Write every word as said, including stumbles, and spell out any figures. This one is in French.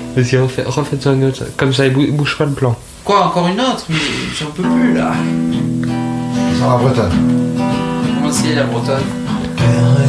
Vas-y, refais, refaites une autre. Comme ça, il bou- bouge pas le plan. Quoi, encore une autre? Mais j'en peux plus là. Sur la bretonne. Comment c'est la bretonne?